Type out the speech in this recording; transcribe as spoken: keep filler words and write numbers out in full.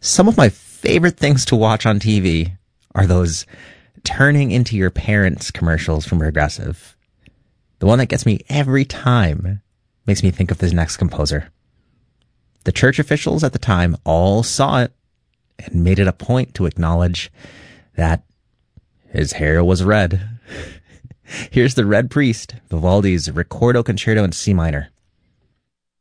Some of my favorite things to watch on T V are those turning into your parents commercials from Progressive. The one that gets me every time makes me think of the next composer. The church officials at the time all saw it and made it a point to acknowledge that his hair was red. Here's the Red Priest, Vivaldi's Ricordo Concerto in C minor.